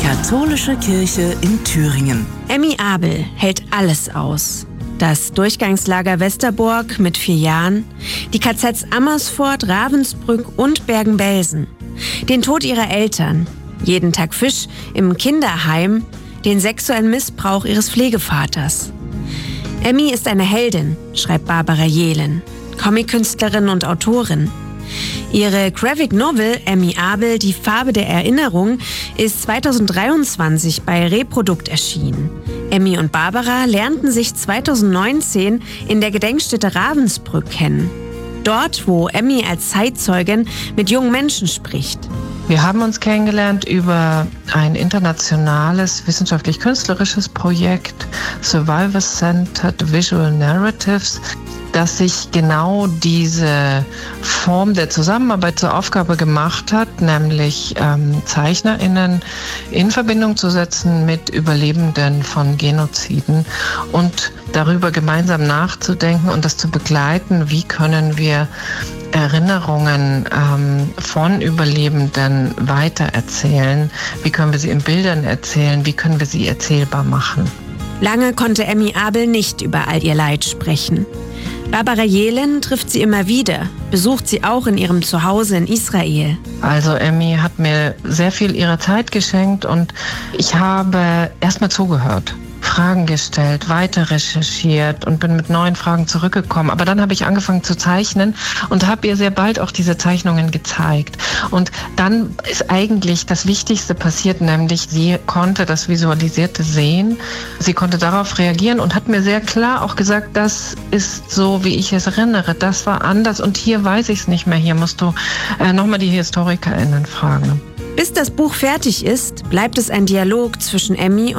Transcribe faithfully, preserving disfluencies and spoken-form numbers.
Katholische Kirche in Thüringen. Emmy Abel hält alles aus. Das Durchgangslager Westerbork mit vier Jahren, die K Zs Amersfoort, Ravensbrück und Bergen-Belsen, den Tod ihrer Eltern, jeden Tag Fisch im Kinderheim, den sexuellen Missbrauch ihres Pflegevaters. Emmy ist eine Heldin, schreibt Barbara Jelen, Comic-Künstlerin und Autorin. Ihre Graphic Novel Emmy Abel, die Farbe der Erinnerung, ist zweitausenddreiundzwanzig bei Reprodukt erschienen. Emmy und Barbara lernten sich zweitausendneunzehn in der Gedenkstätte Ravensbrück kennen. Dort, wo Emmy als Zeitzeugin mit jungen Menschen spricht. Wir haben uns kennengelernt über ein internationales wissenschaftlich-künstlerisches Projekt, Survivor-Centered Visual Narratives, das sich genau diese Form der Zusammenarbeit zur Aufgabe gemacht hat, nämlich ähm, ZeichnerInnen in Verbindung zu setzen mit Überlebenden von Genoziden und darüber gemeinsam nachzudenken und das zu begleiten, wie können wir Erinnerungen ähm, von Überlebenden weitererzählen, wie können wir sie in Bildern erzählen, wie können wir sie erzählbar machen. Lange konnte Emmy Abel nicht über all ihr Leid sprechen. Barbara Jelen trifft sie immer wieder, besucht sie auch in ihrem Zuhause in Israel. Also Emmy hat mir sehr viel ihrer Zeit geschenkt und ich habe erstmal zugehört, Fragen gestellt, weiter recherchiert und bin mit neuen Fragen zurückgekommen. Aber dann habe ich angefangen zu zeichnen und habe ihr sehr bald auch diese Zeichnungen gezeigt. Und dann ist eigentlich das Wichtigste passiert, nämlich sie konnte das Visualisierte sehen. Sie konnte darauf reagieren und hat mir sehr klar auch gesagt, das ist so, wie ich es erinnere. Das war anders und hier weiß ich es nicht mehr. Hier musst du äh, nochmal die HistorikerInnen fragen. Bis das Buch fertig ist, bleibt es ein Dialog zwischen Emmy